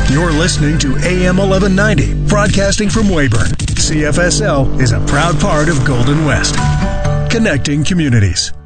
You're listening to AM 1190, broadcasting from Weyburn. CFSL is a proud part of Golden West, connecting communities.